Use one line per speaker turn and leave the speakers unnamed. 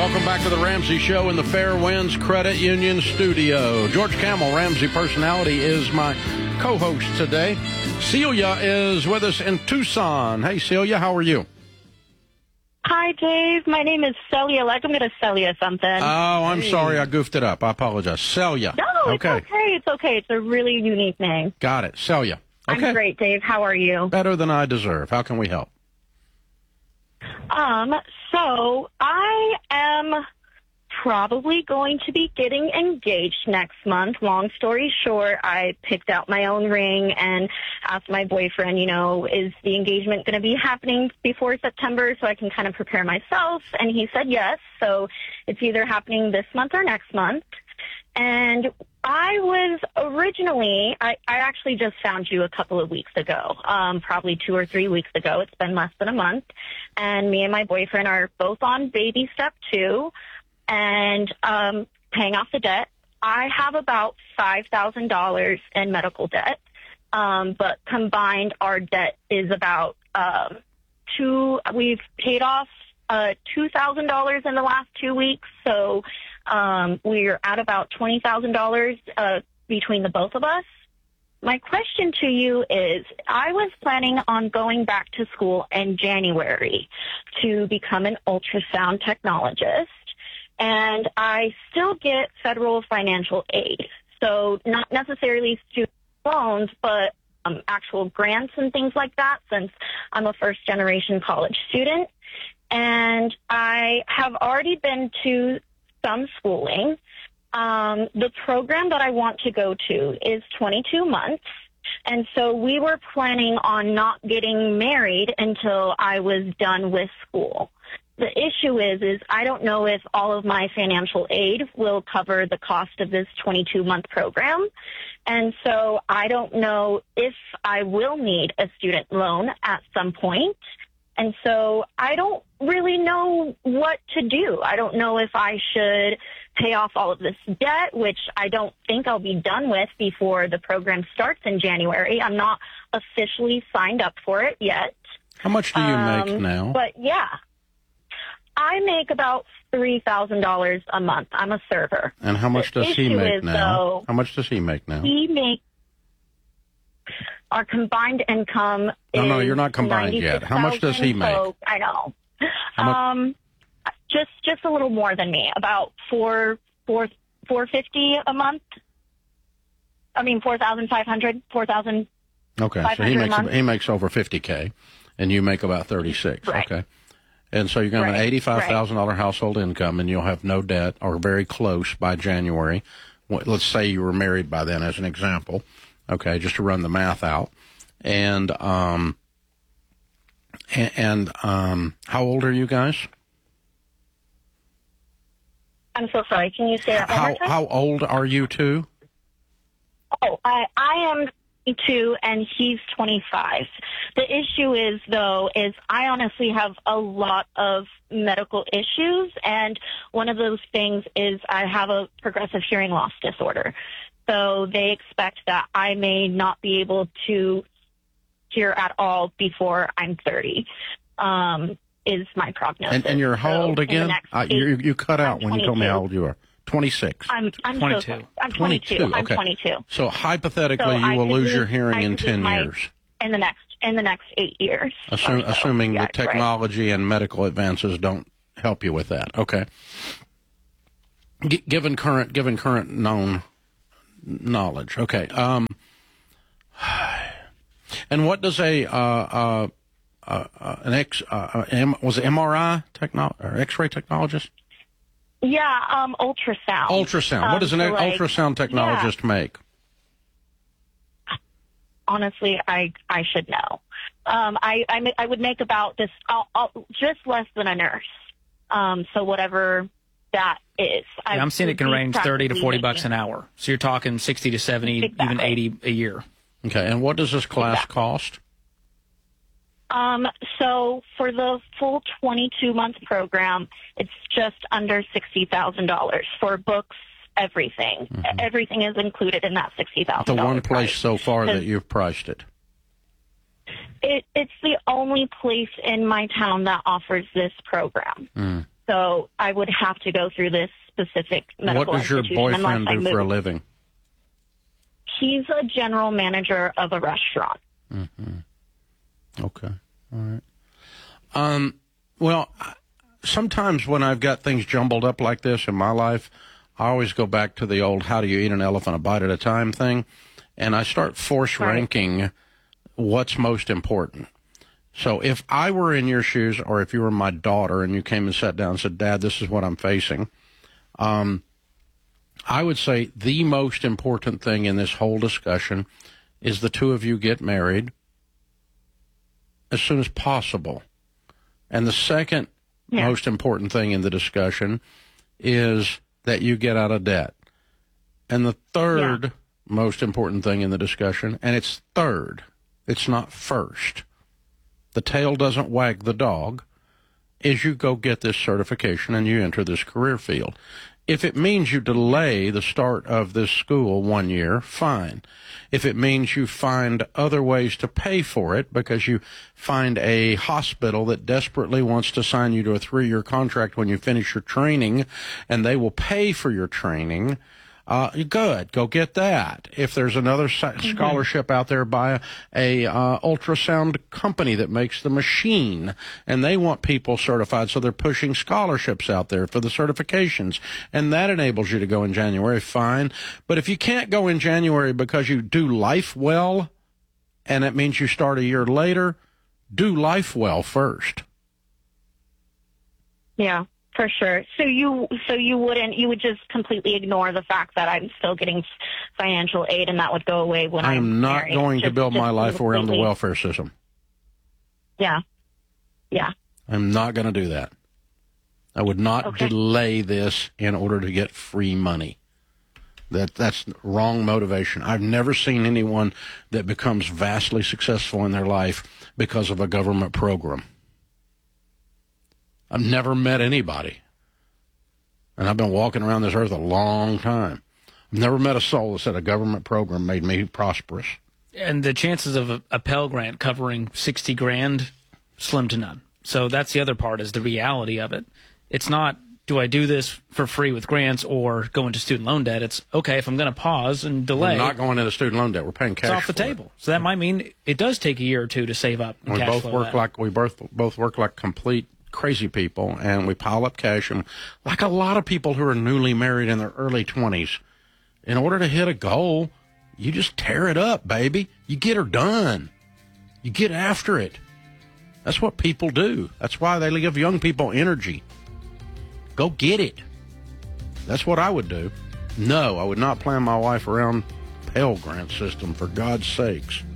Welcome back to the Ramsey Show in the Fairwinds Credit Union studio. George Camel, Ramsey Personality, is my co-host today. Celia is with us in Tucson. Hey, Celia, how are you?
Hi, Dave. My name is Celia. Like I'm going to sell you something.
Oh, I'm sorry. I goofed it up. I apologize. Celia.
No, it's okay. It's okay. It's a really unique name.
Got it. Celia. Okay.
I'm great, Dave. How are you?
Better than I deserve. How can we help?
So I am probably going to be getting engaged next month. Long story short, I picked out my own ring and asked my boyfriend, is the engagement going to be happening before September so I can kind of prepare myself? And he said yes. So it's either happening this month or next month. And I was originally, I actually just found you a couple of weeks ago, probably 2 or 3 weeks ago. It's been less than a month. And me and my boyfriend are both on baby step 2 and paying off the debt. I have about $5,000 in medical debt, but combined our debt is about we've paid off $2,000 in the last 2 weeks, so we're at about $20,000 between the both of us. My question to you is, I was planning on going back to school in January to become an ultrasound technologist, and I still get federal financial aid. So not necessarily student loans, but actual grants and things like that, since I'm a first-generation college student. And I have already been to some schooling. The program that I want to go to is 22 months. And so we were planning on not getting married until I was done with school. The issue is I don't know if all of my financial aid will cover the cost of this 22-month program. And so I don't know if I will need a student loan at some point. And so I don't really know what to do. I don't know if I should pay off all of this debt, which I don't think I'll be done with before the program starts in January. I'm not officially signed up for it yet.
How much do you make now?
But yeah, I make about $3,000 a month. I'm a server.
And how much does he make now? How much does he make now?
Our combined income is
No, you're not combined yet. How much does he make?
So, I know. Just a little more than me, about $450 a month. I mean, 4,500, 4,000.
Okay, so he makes over $50K, and you make about 36.
Right.
Okay, and so you're going to have an $85,000 household income, and you'll have no debt or very close by January. Let's say you were married by then, as an example. Okay, just to run the math out. And how old are you guys?
I'm so sorry. Can you say that one more time?
How old are you two?
Oh, I am 22 and he's 25. The issue is I honestly have a lot of medical issues, and one of those things is I have a progressive hearing loss disorder. So they expect that I may not be able to hear at all before I'm 30, is my prognosis.
And you're how old again? You cut out when you told me how old you are. 26.
I'm 22. I'm 22.
Okay.
I'm 22.
So hypothetically, you will lose your hearing in 10 years.
In the next 8 years.
Assuming the technology and medical advances don't help you with that. Okay. Given current known knowledge. Okay. And what does was it MRI or X-ray technologist?
Yeah, ultrasound.
Ultrasound. What does an ultrasound technologist make?
Honestly, I should know. I would make about this just less than a nurse. So whatever that is.
I'm seeing it can range $30 to $40 an hour. So you're talking 60 to 70, even 80 a year.
Okay, and what does this class cost?
So for the full 22-month program, it's just under $60,000 for books, everything. Mm-hmm. Everything is included in that $60,000.
The one place so far that you've priced it.
It's the only place in my town that offers this program. So I would have to go through this specific medical
institution. What does your boyfriend do for a living?
He's a general manager of a restaurant.
Mm-hmm. Okay. All right. Well, sometimes when I've got things jumbled up like this in my life, I always go back to the old how do you eat an elephant a bite at a time thing, and I start force ranking what's most important. So if I were in your shoes, or if you were my daughter and you came and sat down and said, Dad, this is what I'm facing, I would say the most important thing in this whole discussion is the two of you get married as soon as possible. And the second most important thing in the discussion is that you get out of debt. And the third most important thing in the discussion, and it's third, it's not first, the tail doesn't wag the dog, is you go get this certification and you enter this career field. If it means you delay the start of this school 1 year, fine. If it means you find other ways to pay for it because you find a hospital that desperately wants to sign you to a 3-year contract when you finish your training and they will pay for your training, good, go get that. If there's another scholarship out there by a ultrasound company that makes the machine and they want people certified, so they're pushing scholarships out there for the certifications, and that enables you to go in January, fine. But if you can't go in January because you do life well, and it means you start a year later, do life well first.
Yeah. For sure. So you would just completely ignore the fact that I'm still getting financial aid and that would go away when I'm
not
married.
going to build my life around the welfare system.
Yeah. Yeah.
I'm not going to do that. I would not delay this in order to get free money. That's wrong motivation. I've never seen anyone that becomes vastly successful in their life because of a government program. I've never met anybody, and I've been walking around this earth a long time. I've never met a soul that said a government program made me prosperous.
And the chances of a Pell Grant covering $60,000, slim to none. So that's the other part, is the reality of it. It's not, do I do this for free with grants or go into student loan debt? It's, okay, if I'm going to pause and delay.
We're not going into student loan debt. We're paying cash.
It's off the table. So that might mean it does take a year or two to save up. And
we both work like complete crazy people, and we pile up cash, and like a lot of people who are newly married in their early 20s, in order to hit a goal, you just tear it up, baby. You get her done. You get after it. That's what people do. That's why they give young people energy. Go get it. That's what I would do. No, I would not plan my life around Pell Grant system, for God's sakes.